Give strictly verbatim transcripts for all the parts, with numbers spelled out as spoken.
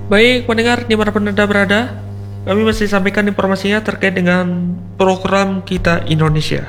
Baik pendengar dimanapun Anda berada, kami masih sampaikan informasinya terkait dengan program Kita Indonesia.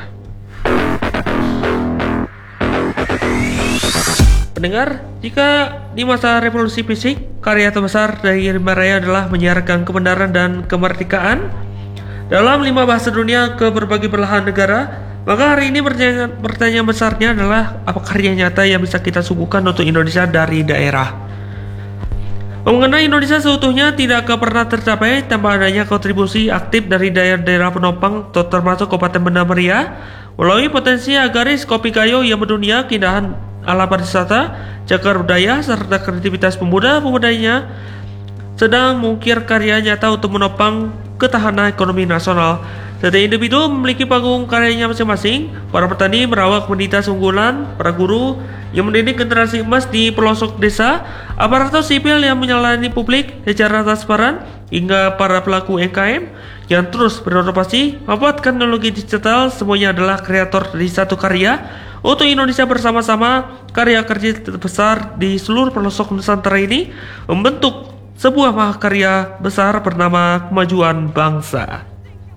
Pendengar, jika di masa revolusi fisik, karya terbesar dari Rimba Raya adalah menyiarkan kebenaran dan kemerdekaan dalam lima bahasa dunia ke berbagai belahan negara, maka hari ini pertanyaan, pertanyaan besarnya adalah apa karya nyata yang bisa kita suguhkan untuk Indonesia dari daerah. Mengenai Indonesia seutuhnya tidak akan pernah tercapai tanpa adanya kontribusi aktif dari daerah-daerah penopang termasuk Kabupaten Banda Meriah melalui potensi agaris kopi kayu yang mendunia, keindahan alam pariwisata, cagar budaya, serta kreativitas pemuda-pemudanya sedang mengukir karya nyata untuk menopang ketahanan ekonomi nasional. Setiap individu memiliki panggung karyanya masing-masing. Para petani merawat komunitas unggulan, para guru yang mendidik generasi emas di pelosok desa, aparatur sipil yang melayani publik secara transparan, hingga para pelaku U M K M yang terus berinovasi memanfaatkan teknologi digital. Semuanya adalah kreator dari satu karya untuk Indonesia bersama-sama. Karya kerja terbesar di seluruh pelosok Nusantara ini membentuk sebuah mahakarya besar bernama kemajuan bangsa.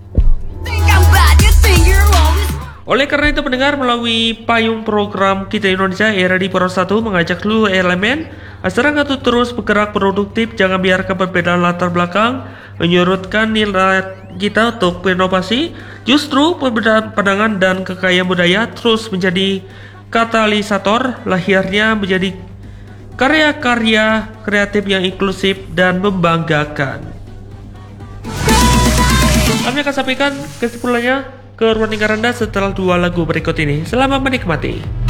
Oleh karena itu pendengar, melalui payung program Kita Indonesia Era di Poros satu mengajak seluruh elemen masyarakat untuk terus bergerak produktif. Jangan biarkan perbedaan latar belakang menyurutkan nilai kita untuk berinovasi. Justru perbedaan pandangan dan kekayaan budaya terus menjadi katalisator lahirnya menjadi karya-karya kreatif yang inklusif dan membanggakan. Kami akan sampaikan kesimpulannya ke ruang dengar Anda setelah dua lagu berikut ini. Selamat menikmati.